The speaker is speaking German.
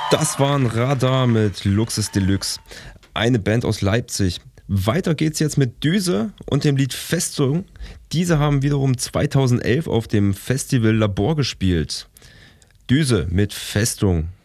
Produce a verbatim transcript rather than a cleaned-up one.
Das waren Radar mit Luxus Deluxe, eine Band aus Leipzig. Weiter geht's jetzt mit Düse und dem Lied Festung. Diese haben wiederum zweitausendelf auf dem Festival Labor gespielt. Düse mit Festung.